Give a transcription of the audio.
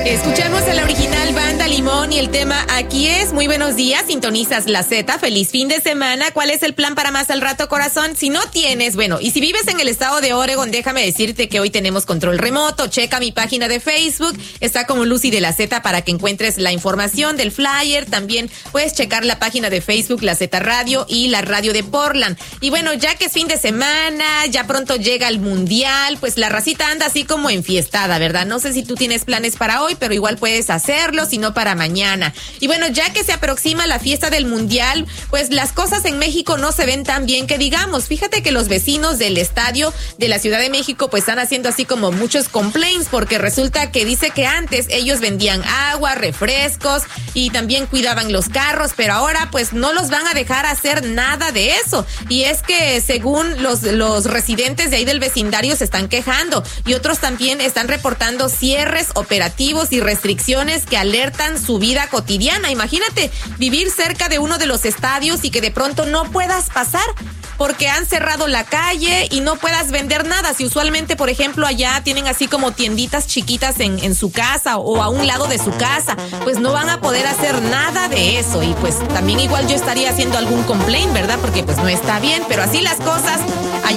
Escuchamos a la original Banda Limón y el tema Aquí es. Muy buenos días, sintonizas la Z, feliz fin de semana. ¿Cuál es el plan para más al rato, corazón? Si no tienes, bueno, y si vives en el estado de Oregon, déjame decirte que hoy tenemos control remoto. Checa mi página de Facebook, está como Lucy de la Z para que encuentres la información del flyer. También puedes checar la página de Facebook, la Z Radio y la radio de Portland. Y bueno, ya que es fin de semana, ya pronto llega el Mundial, pues la racita anda así como enfiestada, ¿verdad? No sé si tú tienes planes para hoy, pero igual puedes hacerlo, si no para mañana. Y bueno, ya que se aproxima la fiesta del Mundial, pues las cosas en México no se ven tan bien que digamos. Fíjate que los vecinos del estadio de la Ciudad de México pues están haciendo así como muchos complaints, porque resulta que dice que antes ellos vendían agua, refrescos y también cuidaban los carros, pero ahora pues no los van a dejar hacer nada de eso. Y es que según los residentes de ahí del vecindario se están quejando y otros también están reportando cierres operativos y restricciones que alertan su vida cotidiana. Imagínate vivir cerca de uno de los estadios y que de pronto no puedas pasar porque han cerrado la calle y no puedas vender nada. Si usualmente, por ejemplo, allá tienen así como tienditas chiquitas en su casa o a un lado de su casa, pues no van a poder hacer nada de eso. Y pues también igual yo estaría haciendo algún complaint, ¿verdad? Porque pues no está bien, pero así las cosas.